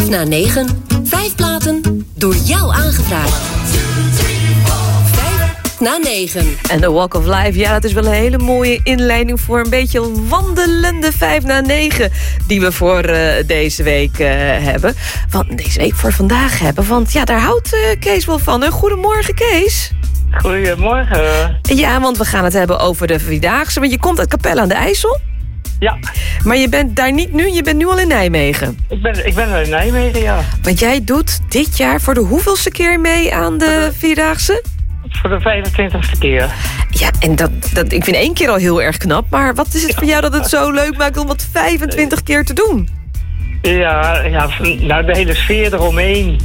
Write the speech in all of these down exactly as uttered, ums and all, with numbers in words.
na negen. Vijf platen door jou aangevraagd. Vijf na negen. En de Walk of Life, ja, dat is wel een hele mooie inleiding voor een beetje een wandelende vijf na negen die we voor uh, deze week uh, hebben. Want deze week voor vandaag hebben, want ja, daar houdt uh, Kees wel van. Hè? Goedemorgen, Kees. Goedemorgen. Ja, want we gaan het hebben over de Vierdaagse. Want je komt uit Capelle aan de IJssel. Ja. Maar je bent daar niet nu, je bent nu al in Nijmegen. Ik ben, ik ben in Nijmegen, ja. Want jij doet dit jaar voor de hoeveelste keer mee aan de, de Vierdaagse? Voor de vijfentwintigste keer. Ja, en dat, dat, ik vind één keer al heel erg knap. Maar wat is het voor jou dat het zo leuk maakt om het vijfentwintig keer te doen? Ja, ja, nou de hele sfeer eromheen.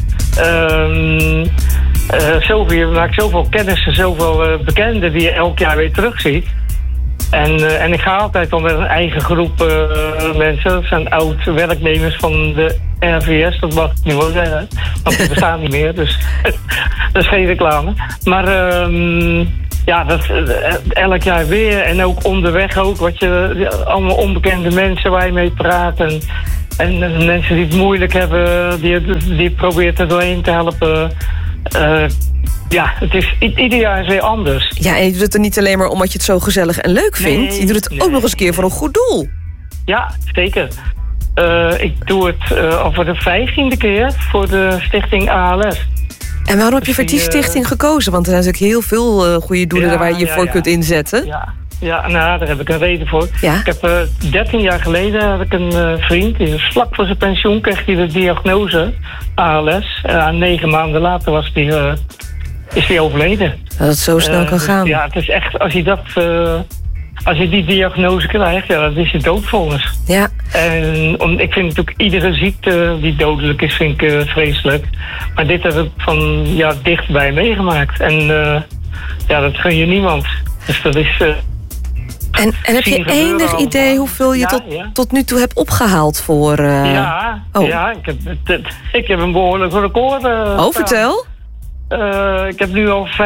Um, uh, zoveel, je maakt zoveel kennissen, zoveel uh, bekenden die je elk jaar weer terugziet. En, uh, en ik ga altijd al met een eigen groep uh, mensen. Dat zijn oud-werknemers van de R V S, dat mag ik niet wel zeggen. Want die bestaan niet meer, dus dat is geen reclame. Maar um, ja, dat, uh, elk jaar weer. En ook onderweg ook, wat je, allemaal onbekende mensen waar je mee praat. En, en uh, mensen die het moeilijk hebben, die, die je probeert er doorheen te helpen. Uh, Ja, het is ieder jaar is weer anders. Ja, en je doet het er niet alleen maar omdat je het zo gezellig en leuk vindt. Nee, je doet het nee. ook nog eens een keer voor een goed doel. Ja, zeker. Uh, ik doe het uh, al voor de vijftiende keer voor de stichting A L S. En waarom heb je voor die stichting gekozen? Want er zijn natuurlijk heel veel uh, goede doelen ja, waar je je ja, voor ja. kunt inzetten. Ja. Ja, nou, daar heb ik een reden voor. Ja? Ik heb uh, dertien jaar geleden had ik een uh, vriend. Die is vlak voor zijn pensioen kreeg hij de diagnose A L S. En uh, negen maanden later was die, uh, is hij overleden. Dat het zo snel uh, kan gaan. Ja, het is echt, als je dat... Uh, als je die diagnose krijgt, ja, dat is je doodvonnis. Ja. En om, ik vind natuurlijk iedere ziekte die dodelijk is, vind ik uh, vreselijk. Maar dit heb ik van ja, dichtbij meegemaakt. En uh, ja, dat gun je niemand. Dus dat is... Uh, En, en heb je enig al, idee hoeveel je ja, tot, ja. tot nu toe hebt opgehaald voor... Uh... Ja, oh. ja ik, heb, het, ik heb een behoorlijk record. Uh, oh, vertel. Uh, ik heb nu al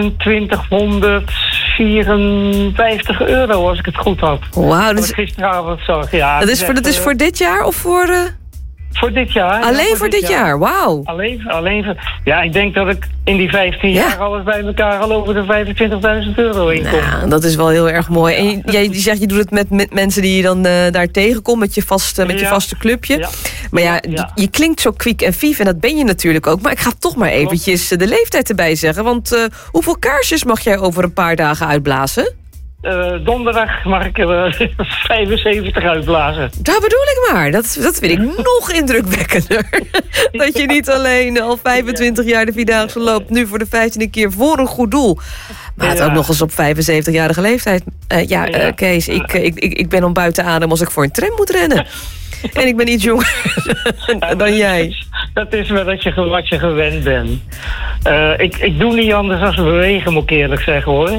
vijfentwintighonderdvierenvijftig euro, als ik het goed had. Wauw. Dat is... gisteravond zag. Ja, dat is, voor, dat is voor dit jaar of voor... Uh... Voor dit jaar. Alleen ja, voor, voor dit, dit jaar, jaar. Wauw. Alleen, alleen voor... Ja, ik denk dat ik in die vijftien ja. jaar alles bij elkaar al over de vijfentwintigduizend euro heen kom. Nou, dat is wel heel erg mooi. En jij zegt, je doet het met, met mensen die je dan uh, daar tegenkomt, met je vaste, met je ja. vaste clubje. Ja. Maar ja, ja, je klinkt zo kwiek en vief en dat ben je natuurlijk ook. Maar ik ga toch maar eventjes de leeftijd erbij zeggen. Want uh, hoeveel kaarsjes mag jij over een paar dagen uitblazen? Uh, donderdag mag ik er uh, vijfenzeventig uitblazen. Daar bedoel ik maar. Dat, dat vind ik nog indrukwekkender. Dat je niet alleen al vijfentwintig jaar de Vierdaagse loopt, nu voor de vijftiende keer voor een goed doel. Maar het ja. ook nog eens op vijfenzeventigjarige leeftijd. Uh, ja, uh, Kees, ik, ik, ik, ik ben om buiten adem als ik voor een tram moet rennen. En ik ben iets jonger dan jij. Dat is wel dat je, wat je gewend bent. Uh, ik, ik doe niet anders dan bewegen, moet ik eerlijk zeggen, hoor.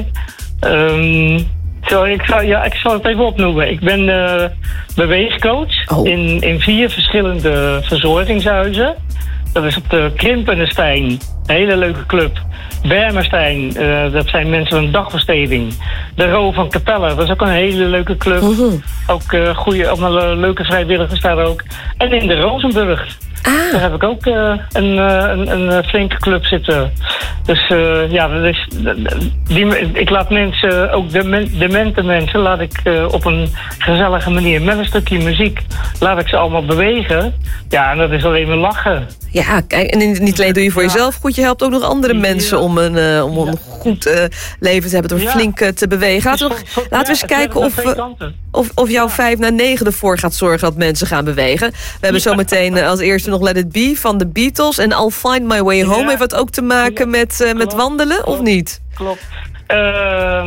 Um, zo, ik, zal, ja, ik zal het even opnoemen. Ik ben uh, beweegcoach oh. in, in vier verschillende verzorgingshuizen. Dat is op de Krimpenestein, een hele leuke club. Bermerstein, uh, dat zijn mensen van dagbesteding. De Roo van Capelle, dat is ook een hele leuke club. Uh-huh. Ook uh, goede, allemaal uh, leuke vrijwilligers daar ook. En in de Rozenburg. Ah. Daar heb ik ook uh, een, uh, een, een flinke club zitten. Dus uh, ja, dat is, die, ik laat mensen, ook de demente mensen, laat ik uh, op een gezellige manier met een stukje muziek, laat ik ze allemaal bewegen. Ja, en dat is alleen maar lachen. Ja, kijk, en niet alleen doe je voor ja. jezelf goed, je helpt ook nog andere ja. mensen om een, uh, om een ja. goed uh, leven te hebben door ja. flink uh, te bewegen. Laten we, dus, laten we eens ja, kijken of, uh, of, of jouw ja. vijf na negen ervoor gaat zorgen dat mensen gaan bewegen. We hebben ja. zo meteen uh, als eerste nog Let It Be van de Beatles en I'll Find My Way Home. Ja. Heeft dat ook te maken ja. met, uh, met wandelen, Klopt. of niet? Klopt. Uh,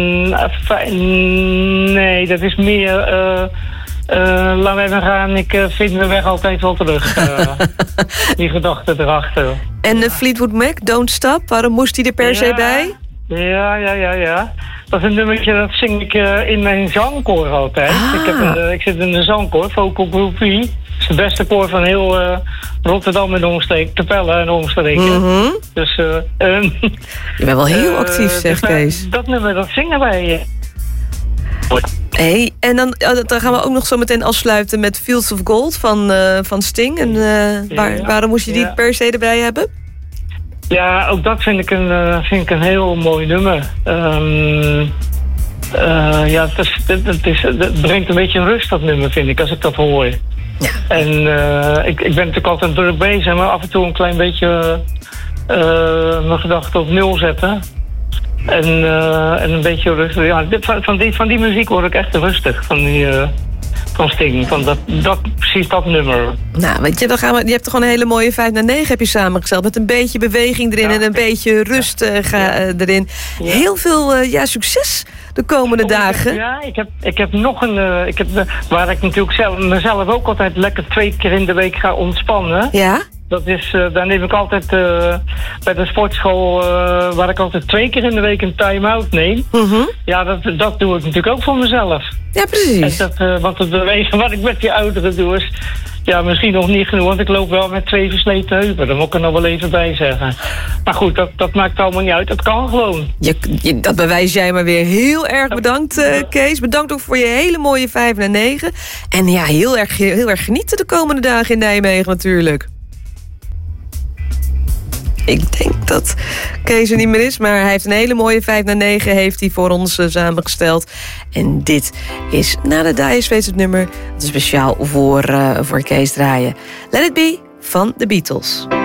nee, dat is meer... Uh, Uh, laat even gaan, ik uh, vind mijn weg altijd wel terug. Uh, die gedachte erachter. En uh, Fleetwood Mac, Don't Stop, waarom moest die er per ja, se bij? Ja, ja, ja, ja. Dat is een nummertje, dat zing ik uh, in mijn zangkoor altijd. Ah. Ik, heb een, uh, ik zit in een zangkoor, Vocal Group vier. Dat is de beste koor van heel uh, Rotterdam en omstreek, Capelle en omstreken. Mm-hmm. Dus, uh, um, je bent wel heel uh, actief, zeg dus, Kees. Dat nummer, dat zingen wij. Hey, en dan, dan gaan we ook nog zo meteen afsluiten met Fields of Gold van, uh, van Sting. En uh, waar, ja, waarom moest je die ja. per se erbij hebben? Ja, ook dat vind ik een, uh, vind ik een heel mooi nummer. Um, uh, ja, het, is, het, is, het brengt een beetje rust, dat nummer, vind ik, als ik dat hoor. Ja. En uh, ik, ik ben natuurlijk altijd druk bezig, maar af en toe een klein beetje uh, mijn gedachten op nul zetten. En, uh, en een beetje rustig. Ja, dit, van, die, van die muziek word ik echt rustig. Van die... Uh, Van Sting, van dat, dat, precies dat nummer. Nou, weet je, dan gaan we, je hebt toch gewoon een hele mooie vijf naar negen heb je samengesteld. Met een beetje beweging erin ja, en een beetje rust uh, ga, ja. uh, erin. Ja. Heel veel uh, ja, succes de komende oh, dagen. Ik heb, ja, ik heb, ik heb nog een... Uh, ik heb, uh, waar ik natuurlijk zelf, mezelf ook altijd lekker twee keer in de week ga ontspannen. Ja? Dat is, uh, daar neem ik altijd uh, bij de sportschool, uh, waar ik altijd twee keer in de week een time-out neem. Mm-hmm. Ja, dat, dat doe ik natuurlijk ook voor mezelf. Ja, precies. En dat, uh, want het bewegen wat ik met die ouderen doe is... Ja, misschien nog niet genoeg, want ik loop wel met twee versleten heupen. Daar moet ik er nog wel even bij zeggen. Maar goed, dat, dat maakt allemaal niet uit. Dat kan gewoon. Je, je, dat bewijs jij maar weer. Heel erg bedankt, uh, Kees. Bedankt ook voor je hele mooie vijf naar negen. En ja, heel erg, heel erg genieten de komende dagen in Nijmegen natuurlijk. Ik denk dat Kees er niet meer is, maar hij heeft een hele mooie vijf naar negen heeft hij voor ons uh, samengesteld. En dit is na de Dire Straits het nummer dat is speciaal voor, uh, voor Kees draaien. Let It Be van de Beatles.